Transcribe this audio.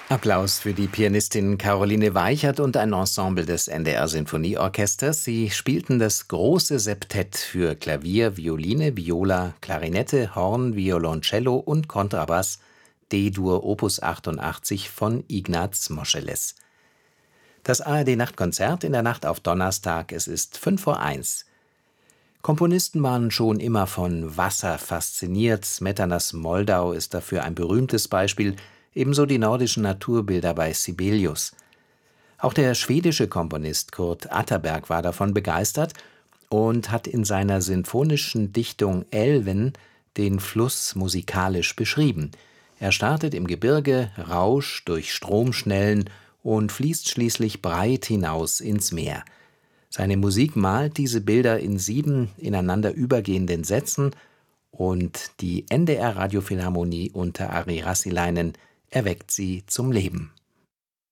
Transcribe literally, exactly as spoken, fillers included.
Applaus für die Pianistin Caroline Weichert und ein Ensemble des N D R-Sinfonieorchesters. Sie spielten das große Septett für Klavier, Violine, Viola, Klarinette, Horn, Violoncello und Kontrabass, D-Dur Opus achtundachtzig von Ignaz Moscheles. Das A R D-Nachtkonzert in der Nacht auf Donnerstag, es ist fünf vor eins. Komponisten waren schon immer von Wasser fasziniert. Smetanas Moldau ist dafür ein berühmtes Beispiel, ebenso die nordischen Naturbilder bei Sibelius. Auch der schwedische Komponist Kurt Atterberg war davon begeistert und hat in seiner sinfonischen Dichtung Älven den Fluss musikalisch beschrieben. Er startet im Gebirge, rauscht durch Stromschnellen und fließt schließlich breit hinaus ins Meer. Seine Musik malt diese Bilder in sieben ineinander übergehenden Sätzen und die N D R Radiophilharmonie unter Ari Rassilainen erweckt sie zum Leben.